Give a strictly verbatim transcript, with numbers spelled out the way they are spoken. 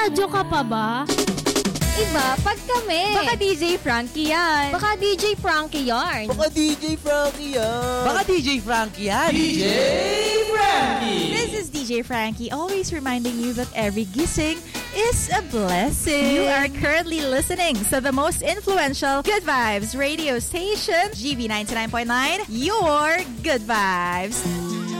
Radyo ka pa ba? Iba, pag kami. Baka D J Frankie yan. Baka D J Frankie yarn. Baka D J Frankie yan. Baka D J Frankie yan. D J Frankie. This is D J Frankie, always reminding you that every gising is a blessing. You are currently listening to the most influential Good Vibes radio station, G B ninety-nine point nine, your Good Vibes.